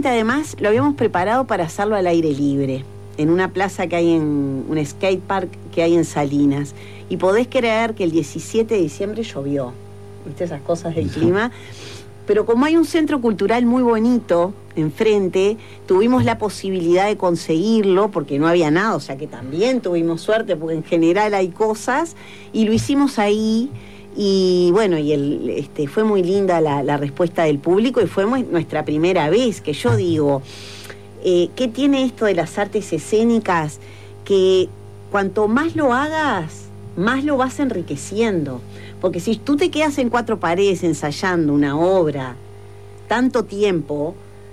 además lo habíamos preparado para hacerlo al aire libre, en una plaza que hay en un skate park que hay en Salinas. Y podés creer que el 17 de diciembre llovió, ¿viste? Esas cosas del clima. Pero como hay un centro cultural muy bonito enfrente, tuvimos la posibilidad de conseguirlo porque no había nada, o sea que también tuvimos suerte porque en general hay cosas, y lo hicimos ahí. Y bueno, fue muy linda la respuesta del público, y fue nuestra primera vez. Que yo digo, ¿qué tiene esto de las artes escénicas? Que cuanto más lo hagas, más lo vas enriqueciendo. Porque si tú te quedas en cuatro paredes ensayando una obra tanto tiempo,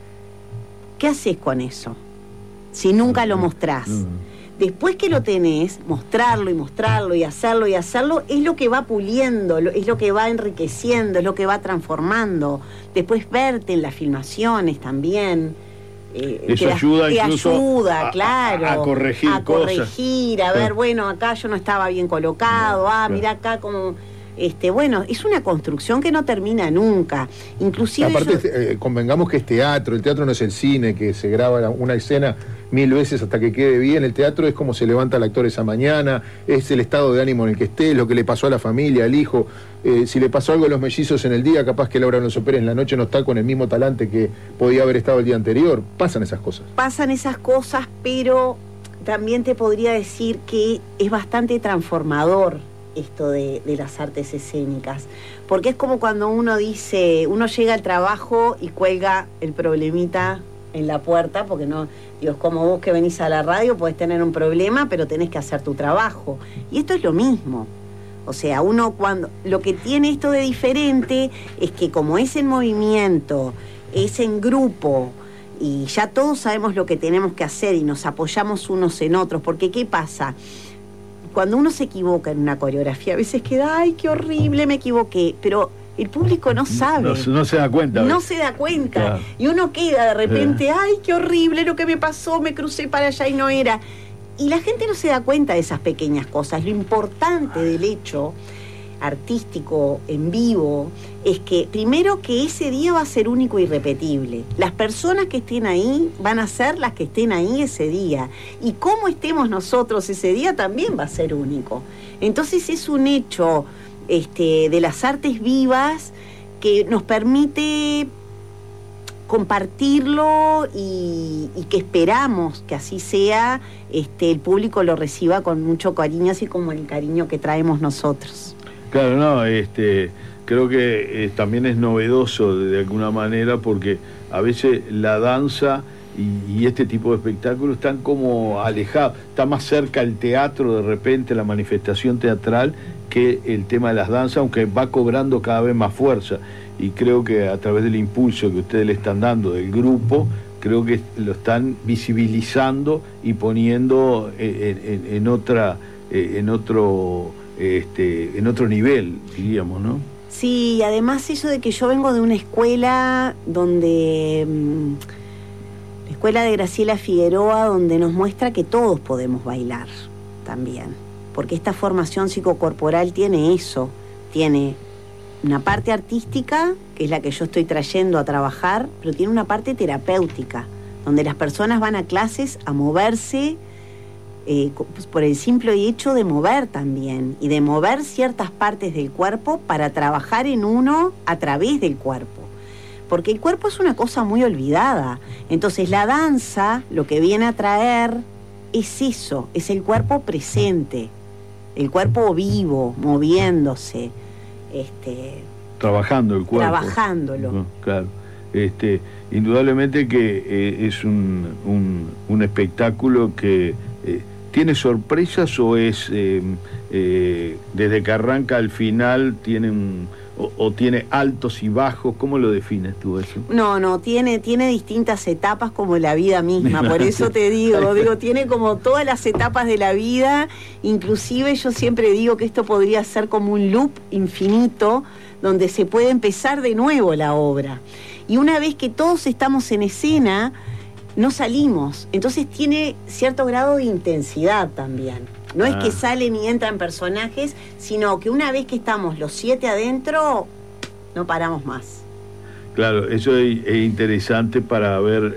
¿qué haces con eso? Si nunca lo mostrás. Después que lo tenés, mostrarlo y mostrarlo y hacerlo es lo que va puliendo, es lo que va enriqueciendo, es lo que va transformando. Después verte en las filmaciones también. Eso ayuda incluso claro, a corregir cosas. A ver, bueno, acá yo no estaba bien colocado, mirá acá como... bueno, es una construcción que no termina nunca. Inclusive aparte, convengamos que es teatro, el teatro no es el cine, que se graba una escena 1000 veces hasta que quede bien. El teatro es como se levanta el actor esa mañana, es el estado de ánimo en el que esté, lo que le pasó a la familia, al hijo. Si le pasó algo a los mellizos en el día, capaz que Laura Alonso Pérez en la noche no está con el mismo talante que podía haber estado el día anterior. Pasan esas cosas. Pasan esas cosas, pero también te podría decir que es bastante transformador esto de las artes escénicas, porque es como cuando uno llega al trabajo y cuelga el problemita en la puerta, porque no, digo, es como vos que venís a la radio, podés tener un problema, pero tenés que hacer tu trabajo, y esto es lo mismo. O sea, lo que tiene esto de diferente es que como es en movimiento, es en grupo, y ya todos sabemos lo que tenemos que hacer y nos apoyamos unos en otros, porque ¿qué pasa? Cuando uno se equivoca en una coreografía, a veces queda, ¡ay, qué horrible, me equivoqué! Pero el público no sabe. No se da cuenta. No se da cuenta. Claro. Y uno queda de repente, ¡ay, qué horrible lo que me pasó! Me crucé para allá y no era. Y la gente no se da cuenta de esas pequeñas cosas. Lo importante del hecho artístico en vivo es que, primero, que ese día va a ser único e irrepetible. Las personas que estén ahí van a ser las que estén ahí ese día, y cómo estemos nosotros ese día también va a ser único. Entonces es un hecho de las artes vivas que nos permite compartirlo, y que esperamos que así sea, el público lo reciba con mucho cariño, así como el cariño que traemos nosotros. Claro, no, creo que también es novedoso de alguna manera, porque a veces la danza y este tipo de espectáculos están como alejados, está más cerca el teatro de repente, la manifestación teatral, que el tema de las danzas, aunque va cobrando cada vez más fuerza. Y creo que a través del impulso que ustedes le están dando del grupo, creo que lo están visibilizando y poniendo en otro nivel, diríamos, ¿no? Sí, además eso de que yo vengo de una escuela donde... la escuela de Graciela Figueroa, donde nos muestra que todos podemos bailar también. Porque esta formación psicocorporal tiene eso, tiene una parte artística, que es la que yo estoy trayendo a trabajar, pero tiene una parte terapéutica, donde las personas van a clases a moverse, pues por el simple hecho de mover también, y de mover ciertas partes del cuerpo para trabajar en uno a través del cuerpo. Porque el cuerpo es una cosa muy olvidada. Entonces la danza lo que viene a traer es eso, es el cuerpo presente, el cuerpo vivo, moviéndose, trabajando el cuerpo. Trabajándolo. Claro. Indudablemente que es un espectáculo que ¿tiene sorpresas o es desde que arranca al final tiene o tiene altos y bajos? ¿Cómo lo defines tú eso? No, tiene distintas etapas como la vida misma, por eso te digo, tiene como todas las etapas de la vida. Inclusive yo siempre digo que esto podría ser como un loop infinito, donde se puede empezar de nuevo la obra. Y una vez que todos estamos en escena, no salimos, entonces tiene cierto grado de intensidad también. No es que salen y entran personajes, sino que una vez que estamos los 7 adentro, no paramos más. Claro, eso es interesante para ver